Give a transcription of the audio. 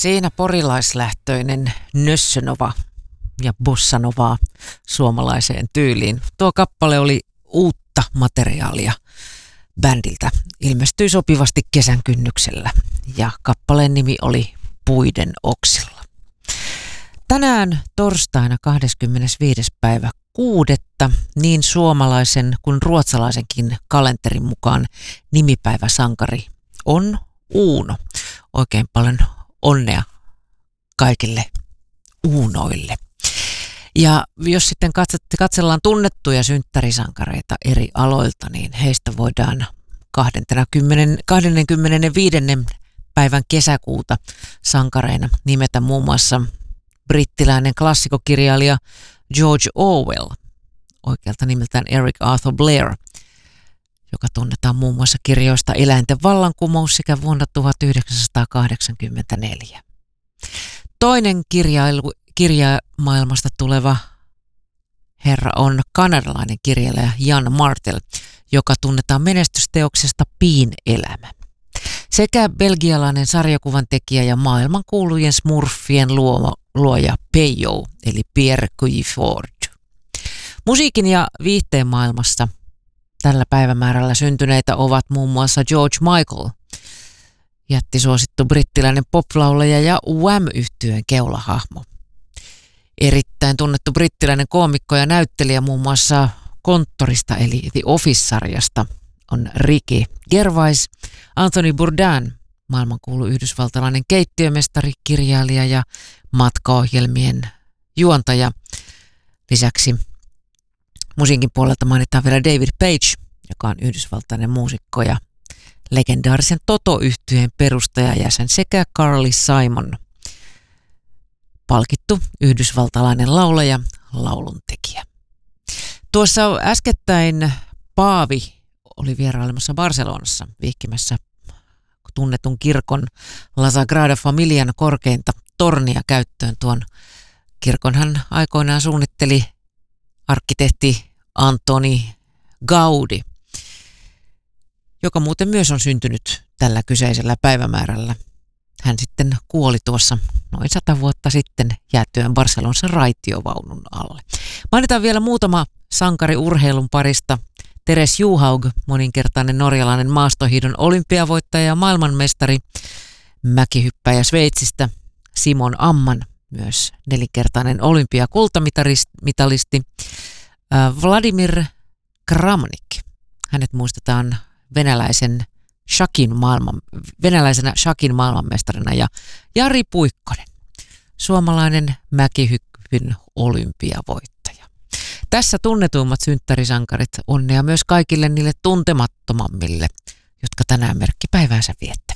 Siinä porilaislähtöinen Nössönova ja bossanovaa suomalaiseen tyyliin. Tuo kappale oli uutta materiaalia bändiltä. Ilmestyi sopivasti kesän kynnyksellä ja kappaleen nimi oli Puiden oksilla. Tänään torstaina 25. päivä 6. niin suomalaisen kuin ruotsalaisenkin kalenterin mukaan nimipäiväsankari on Uuno. Oikein paljon onnea kaikille Uunoille. Ja jos sitten katsellaan tunnettuja synttärisankareita eri aloilta, niin heistä voidaan 25. päivän kesäkuuta sankareina nimetä muun muassa brittiläinen klassikokirjailija George Orwell, oikealta nimeltään Eric Arthur Blair, joka tunnetaan muun muassa kirjoista Eläinten vallankumous sekä vuonna 1984. Toinen kirjamaailmasta tuleva herra on kanadalainen kirjailija Jan Martel, joka tunnetaan menestysteoksesta Piin elämä. Sekä belgialainen sarjakuvan tekijä ja maailmankuulujen smurfien luoja Peyo, eli Pierre Cuilleford. Musiikin ja viihteen maailmassa tällä päivämäärällä syntyneitä ovat muun muassa George Michael, jättisuosittu brittiläinen poplaulaja ja Wham-yhtyeen keulahahmo. Erittäin tunnettu brittiläinen koomikko ja näyttelijä muun muassa Konttorista eli The Office-sarjasta on Ricky Gervais. Anthony Bourdain, maailmankuulu yhdysvaltalainen keittiömestari, kirjailija ja matkaohjelmien juontaja. Lisäksi musiikin puolelta mainitaan vielä David Page, joka on yhdysvaltainen muusikko ja legendaarisen Toto-yhtyeen perustajajäsen, sekä Carly Simon, palkittu yhdysvaltalainen laulaja, lauluntekijä. Tuossa äskettäin Paavi oli vierailemassa Barcelonassa vihkimässä tunnetun kirkon La Sagrada Familian korkeinta tornia käyttöön. Tuon kirkon hän aikoinaan suunnitteli arkkitehti Antoni Gaudi, joka muuten myös on syntynyt tällä kyseisellä päivämäärällä. Hän sitten kuoli tuossa noin 100 vuotta sitten jäätyään Barcelonassa raitiovaunun alle. Mainitaan vielä muutama sankari urheilun parista. Teres Johaug, moninkertainen norjalainen maastohiidon olympiavoittaja ja maailmanmestari, mäkihyppäjä Sveitsistä. Simon Amman, myös nelinkertainen olympiakultamitalisti. Vladimir Kramnik, hänet muistetaan venäläisenä shakin maailmanmestarina, ja Jari Puikkonen, suomalainen mäkihyppyn olympiavoittaja. Tässä tunnetuimmat synttärisankarit. Onnea myös kaikille niille tuntemattomammille, jotka tänään merkkipäiväänsä viettää.